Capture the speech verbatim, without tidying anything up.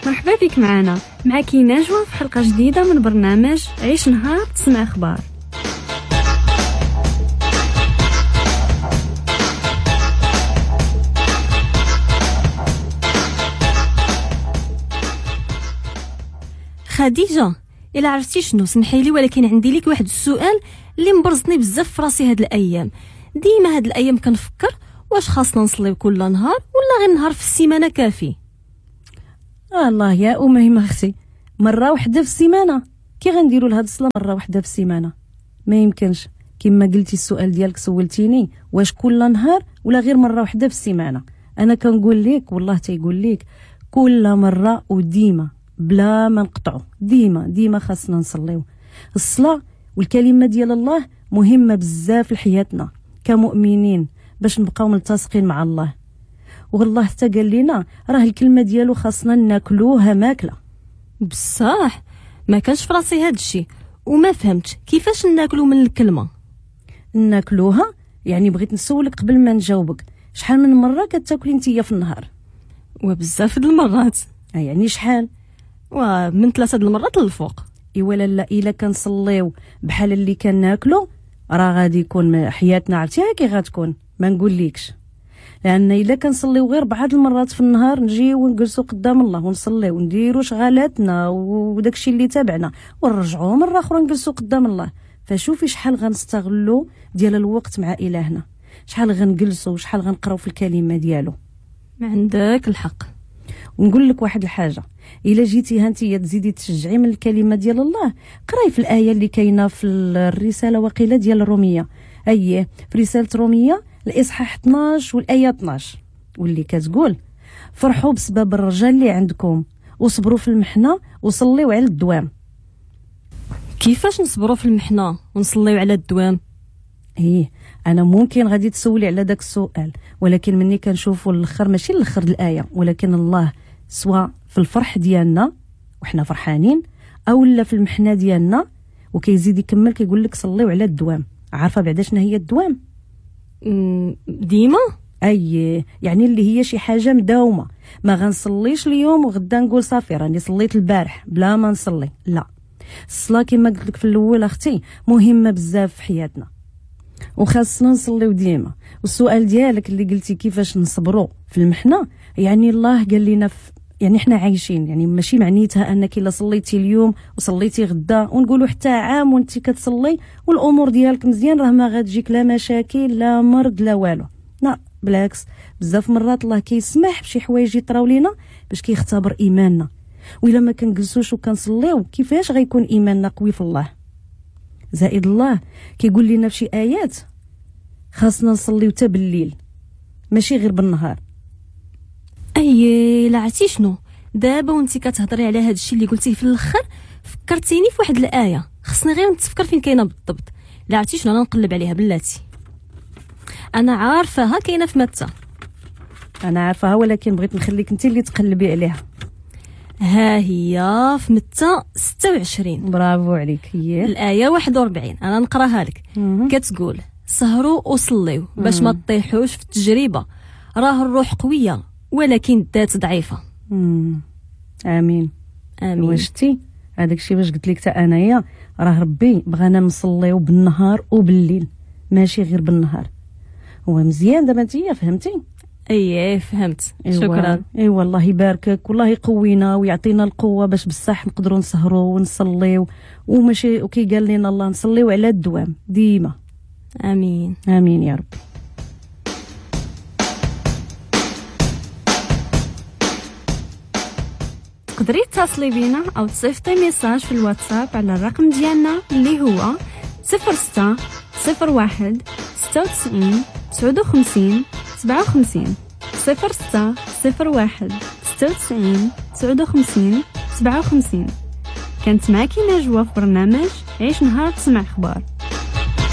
مرحبا بك معنا. معاكي نجوى في حلقة جديدة من برنامج عيش نهار تسمع أخبار. خديجة، إلا عرفتي شنو سمحيلي، ولكن عندي لك واحد السؤال اللي مبرزني بزاف في راسي هاد الأيام. ديما هاد الأيام كنفكر واش خاصنا نصليو كل نهار ولا غير نهار في السيمانة كافي؟ آه الله يا أمي اختي، مرة واحدة في السيمانة كي غنديروا لهاد الصلاة مرة واحدة في السيمانة؟ ما يمكنش. كما قلتي السؤال ديالك سولتيني واش كل نهار ولا غير مرة واحدة في السيمانة، أنا كنقول لك والله تيقول لك كل مرة وديما بلا ما نقطعوا، ديما ديما خاصنا نصليو. الصلاة والكلمة ديال الله مهمة بزاف لحياتنا كمؤمنين باش نبقاو ملتصقين مع الله. والله حتى قال لنا راه الكلمة ديالو خاصنا ناكلوها ماكلة. بصح ما كانش في راسي هاد الشيء وما فهمتش كيفاش ناكلو من الكلمة. ناكلوها يعني بغيت نسولك قبل ما نجاوبك، شحال من مرة كتاكلي نتيا في النهار؟ وبزاف د المرات. آه يعني شحال؟ ومن ثلاثة د المرات للفوق. ايوا لا الا كنصليو بحال اللي كناكلو راه غادي يكون حياتنا عرفتيها كي غتكون، ما نقوليكش. لان الا كنصليو غير بعض المرات في النهار نجيو ونجلسوا قدام الله ونصليو ونديروا شغالاتنا وداكشي اللي تابعنا ونرجعوا مره اخرى نجلسوا قدام الله، فشوفي شحال غنستغلوا ديال الوقت مع الهنا، شحال غنجلسوا وشحال غنقراو في الكلمه ديالو. ما عندك الحق. ونقول لك واحد الحاجه، الا جيتي هانتي تزيدي تشجعي من الكلمه ديال الله، قراي في الايه اللي كاينه في الرساله وقيله ديال الروميه، اييه في رساله روميه الاصحاح اثناش والايه اثناش، واللي كتقول فرحوا بسبب الرجاء اللي عندكم وصبروا في المحنه وصليوا على الدوام. كيفاش نصبروا في المحنه ونصليوا على الدوام؟ ايه انا ممكن غادي تسولي على داك السؤال، ولكن مني كنشوفوا الاخر ماشي الاخر الايه، ولكن الله سواء في الفرح ديالنا وحنا فرحانين او لا في المحنه ديالنا، وكيزيد يكمل كيقول لك صليوا على الدوام. عارفه بعدا شنو هي الدوام؟ ديما اي يعني اللي هي شي حاجه مداومه، ما غنصليش اليوم وغدا نقول صافي راني صليت البارح بلا ما نصلي، لا. الصلاه كما قلت لك في الاول اختي مهمه بزاف في حياتنا وخاصنا نصليو ديما. والسؤال ديالك اللي قلتي كيفاش نصبروا في المحنه، يعني الله قال لنا في يعني احنا عايشين، يعني ماشي معنيتها انك الا صليتي اليوم وصليتي غدا ونقولوا حتى عام وانت كتصلي والامور ديالك مزيان، راه ما غتجيك لا مشاكل لا مرض لا والو، لا بالعكس. بزاف مرات الله كيسمح بشي حوايج يطراو لينا باش كيختبر ايماننا، وإلا ما كنجلسوش وكنصليو كيفاش غيكون ايماننا قوي في الله؟ زائد الله كيقول لنا في شي ايات خاصنا نصليو حتى بالليل ماشي غير بالنهار. اي لا عرفتي شنو، دابا وانت كتهضري على هذا الشيء اللي قلتيه في الاخر فكرتيني في واحد الايه، خصني غير نتفكر فين كاينه بالضبط. لا عرفتي شنو، انا نقلب عليها بلاتي، انا عارفاها كاينه في متى. انا عارفاها ولكن بغيت نخليك انت اللي تقلبي عليها. ها هي في متى ستة وعشرين. برافو عليك. هي الايه واحد وأربعين، انا نقراها لك. كتقول سهروا وصليوا باش ما تطيحوش في التجربه، راه الروح قويه ولكن الذات ضعيفه. امم امين امين. وشتي هذاك الشيء باش قلت لك حتى انايا، راه ربي بغانا نصليو بالنهار وبالليل ماشي غير بالنهار. هو مزيان دابا انت فهمتي؟ ايه فهمت. إيوه. شكرا. اي والله يباركك والله يقوينا ويعطينا القوه باش بصح نقدروا نسهروا ونصليو وماشي وكي قال لنا الله نصليو على الدوام ديما. امين امين يا رب. تقدري تتصلي بينا او تصيفطي ميساج في الواتساب على الرقم ديالنا اللي هو صفر ستة صفر واحد ستة وتسعين تسعة وخمسين سبعة وخمسين صفر ستة صفر واحد ستة وتسعين تسعة وخمسين سبعة وخمسين. كانت معاكي نجوى في برنامج عيش نهار تسمع اخبار.